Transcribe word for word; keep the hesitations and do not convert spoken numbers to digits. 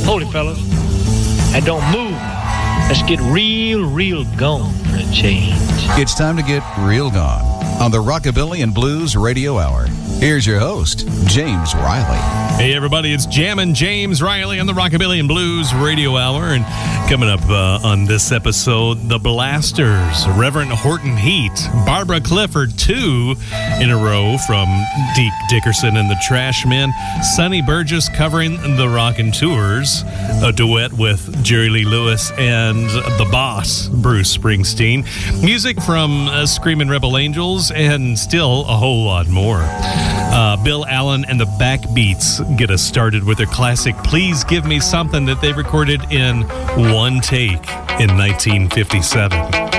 Hold it, fellas. And don't move. Let's get real, real gone for a change. It's time to get real gone on the Rockabilly and Blues Radio Hour. Here's your host, James Riley. Hey, everybody, it's Jammin' James Riley on the Rockabilly and Blues Radio Hour. And coming up uh, on this episode, The Blasters, Reverend Horton Heat, Barbara Clifford, two in a row from Deke Dickerson and the Trashmen, Sonny Burgess covering the Rockin' Tours, a duet with Jerry Lee Lewis and the boss, Bruce Springsteen, music from uh, Screamin' Rebel Angels, and still a whole lot more. Uh, Bill Allen and the Backbeats get us started with their classic Please Give Me Something that they recorded in one take in nineteen fifty-seven.